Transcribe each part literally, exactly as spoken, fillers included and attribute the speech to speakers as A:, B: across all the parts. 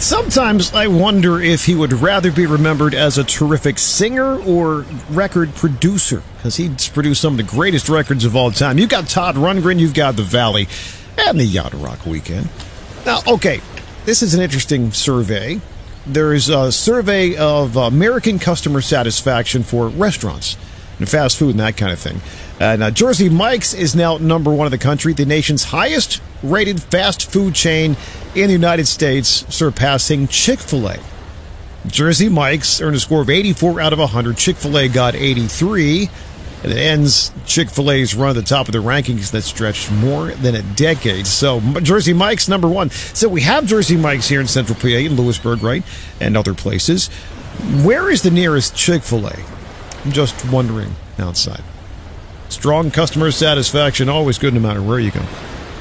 A: Sometimes I wonder if he would rather be remembered as a terrific singer or record producer, because he's produced some of the greatest records of all time. You've got Todd Rundgren, you've got The Valley, and the Yacht Rock Weekend. Now, okay, this is an interesting survey. There's a survey of American customer satisfaction for restaurants and fast food and that kind of thing. And uh, Jersey Mike's is now number one in the country, the nation's highest rated fast food chain in the United States, surpassing Chick-fil-A. Jersey Mike's earned a score of eighty-four out of one hundred. Chick-fil-A got eighty-three. And it ends Chick-fil-A's run at the top of the rankings that stretched more than a decade. So Jersey Mike's number one. So we have Jersey Mike's here in Central P A, in Lewisburg, right, and other places. Where is the nearest Chick-fil-A? I'm just wondering outside. Strong customer satisfaction, always good no matter where you go.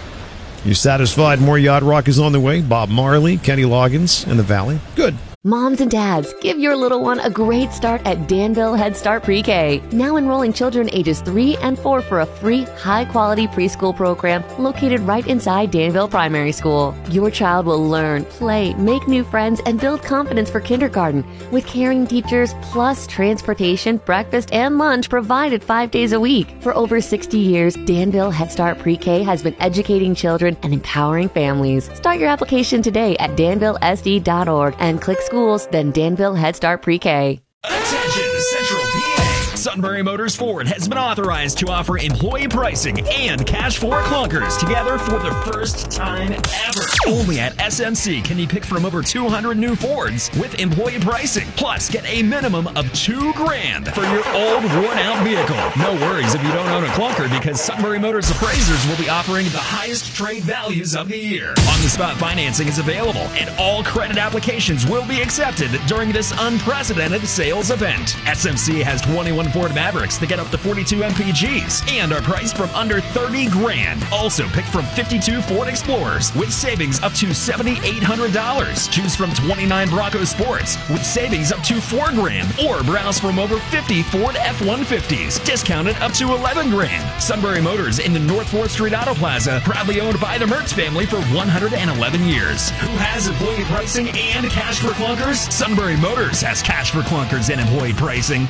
A: You satisfied? More Yacht Rock is on the way. Bob Marley, Kenny Loggins, and The Valley. Good.
B: Moms and dads, give your little one a great start at Danville Head Start Pre-K. Now enrolling children ages three and four for a free, high-quality preschool program located right inside Danville Primary School. Your child will learn, play, make new friends, and build confidence for kindergarten with caring teachers plus transportation, breakfast, and lunch provided five days a week. For over sixty years, Danville Head Start Pre-K has been educating children and empowering families. Start your application today at danville s d dot org and click schools, then Danville Head Start Pre-K.
C: Attention, Central P A. Sunbury Motors Ford has been authorized to offer employee pricing and cash for clunkers together for the first time ever. Only at S M C can you pick from over two hundred new Fords with employee pricing. Plus, get a minimum of two grand for your old, worn-out vehicle. No worries if you don't own a clunker, because Sunbury Motors appraisers will be offering the highest trade values of the year. On-the-spot financing is available, and all credit applications will be accepted during this unprecedented sales event. S M C has twenty-one Ford Mavericks that get up to forty-two M P Gs and are priced from under thirty grand. Also, pick from fifty-two Ford Explorers with savings up to seven thousand eight hundred dollars. Choose from twenty-nine Bronco Sports with savings up to four grand, or browse from over fifty Ford F one fifties discounted up to eleven grand. Sunbury Motors in the North fourth Street Auto Plaza, proudly owned by the Mertz family for one hundred eleven years. Who has employee pricing and cash for clunkers? Sunbury Motors has cash for clunkers and employee pricing.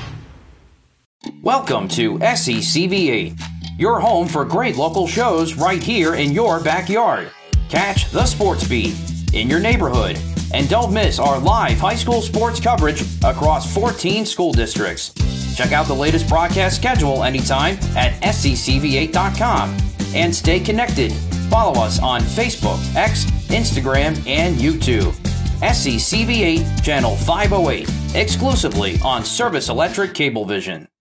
D: Welcome to S E C V eight, your home for great local shows right here in your backyard. Catch the Sports Beat in your neighborhood, and don't miss our live high school sports coverage across fourteen school districts. Check out the latest broadcast schedule anytime at S E C V eight dot com and stay connected. Follow us on Facebook, X, Instagram, and YouTube. S E C V eight Channel five oh eight, exclusively on Service Electric Cablevision.